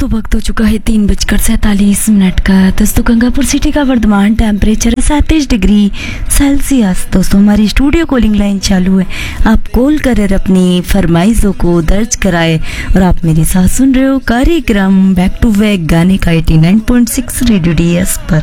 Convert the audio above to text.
दोस्तों वक्त हो चुका है 3:47 का। दोस्तों गंगापुर सिटी का वर्तमान टेम्परेचर है 37 डिग्री सेल्सियस। दोस्तों हमारी स्टूडियो कॉलिंग लाइन चालू है, आप कॉल कर अपनी फरमाइशों को दर्ज कराए। और आप मेरे साथ सुन रहे हो कार्यक्रम बैक टू बैक गाने का 89.6 रेडियो DS पर।